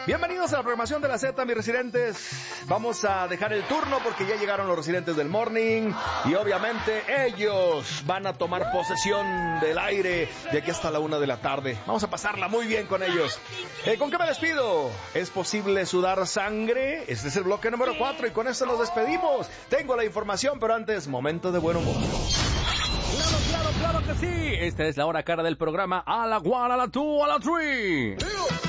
Bienvenidos a la programación de la Z, mis residentes. Vamos a dejar el turno porque ya llegaron los residentes del Morning y obviamente ellos van a tomar posesión del aire de aquí hasta la 1 de la tarde. Vamos a pasarla muy bien con ellos. ¿Con qué me despido? ¿Es posible sudar sangre? Este es el bloque número 4 y con esto nos despedimos. Tengo la información, pero antes, momento de buen humor. Claro que sí. Esta es la hora cara del programa. A la 1, a la 2, a la 3.